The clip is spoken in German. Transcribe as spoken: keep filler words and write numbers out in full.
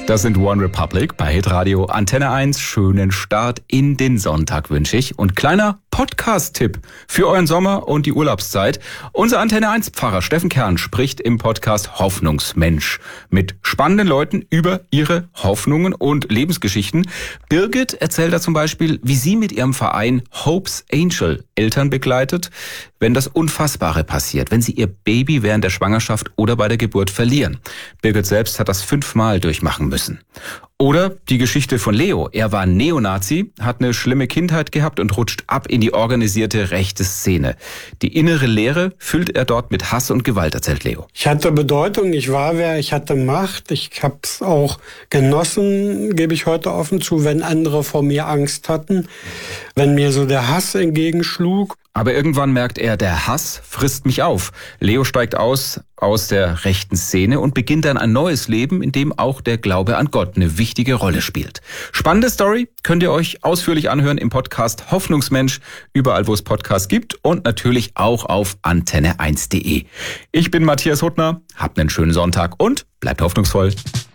Das sind One Republic bei Hitradio Antenne eins. Schönen Start in den Sonntag wünsche ich. Und kleiner Podcast-Tipp für euren Sommer und die Urlaubszeit. Unser Antenne eins Pfarrer Steffen Kern spricht im Podcast Hoffnungsmensch mit spannenden Leuten über ihre Hoffnungen und Lebensgeschichten. Birgit erzählt da zum Beispiel, wie sie mit ihrem Verein Hope's Angel Eltern begleitet, wenn das Unfassbare passiert, wenn sie ihr Baby während der Schwangerschaft oder bei der Geburt verlieren. Birgit selbst hat das fünfmal durchmachen müssen. Oder die Geschichte von Leo. Er war Neonazi, hat eine schlimme Kindheit gehabt und rutscht ab in die organisierte rechte Szene. Die innere Leere füllt er dort mit Hass und Gewalt, erzählt Leo. Ich hatte Bedeutung, ich war wer, ich hatte Macht. Ich habe es auch genossen, gebe ich heute offen zu, wenn andere vor mir Angst hatten, wenn mir so der Hass entgegenschlug. Aber irgendwann merkt er, der Hass frisst mich auf. Leo steigt aus aus der rechten Szene und beginnt dann ein neues Leben, in dem auch der Glaube an Gott eine wichtige Rolle spielt. Spannende Story könnt ihr euch ausführlich anhören im Podcast Hoffnungsmensch, überall wo es Podcasts gibt und natürlich auch auf antenne eins punkt de. Ich bin Matthias Huttner, habt einen schönen Sonntag und bleibt hoffnungsvoll.